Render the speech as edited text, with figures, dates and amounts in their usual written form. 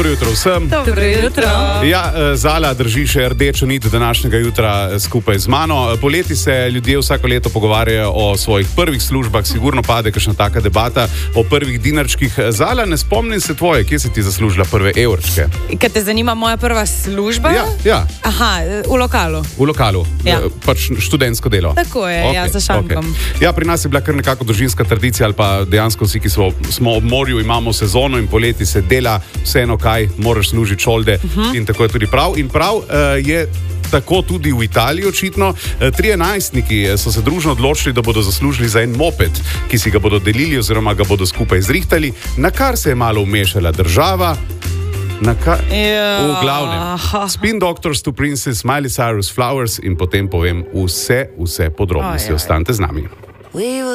Dobro jutro vsem. Dobro jutro. Ja, Zala drži še rdečo nit današnjega jutra skupaj z mano. Poleti se ljudje vsako leto pogovarjajo o svojih prvih službah, sigurno pade kakšna taka debata o prvih dinarčkih. Zala, ne spomnim se tvoje, kje si ti zaslužila prve evrčke? Kaj te zanima moja prva služba? Ja. Aha, v lokalu. V lokalu, Ja. Pač študentsko delo. Tako je, ja, za šankom. Okay. Ja, pri nas je bila kar nekako družinska tradicija, ali pa dejansko vsi, ki smo ob morju, imamo sezono in poleti se dela vseeno kaj, moraš služiti šolde in tako je tudi prav. In prav je tako tudi v Italiji očitno. 3 najstniki so se družno odločili, da bodo zaslužili za en moped, ki si ga bodo delili oziroma ga bodo skupaj zrihtali, na kar se je malo vmešala država. V glavnem, Spin Doctors to Princess, Miley Cyrus, Flowers in potem povem vse podrobnosti. Ostanite z nami.